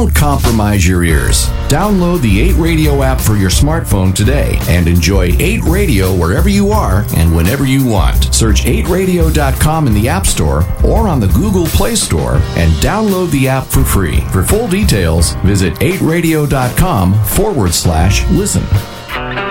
Don't compromise your ears. Download the 8 Radio app for your smartphone today and enjoy 8 Radio wherever you are and whenever you want. Search 8radio.com in the App Store or on the Google Play Store and download the app for free. For full details, visit 8radio.com/listen.